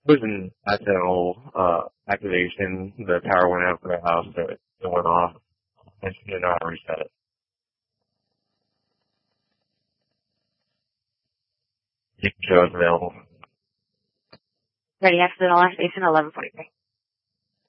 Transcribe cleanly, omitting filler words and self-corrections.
It was an accidental activation. The power went out for the house, so it went off, and she didn't know how to reset it. You can show it's available. Ready, accidental activation 11:43.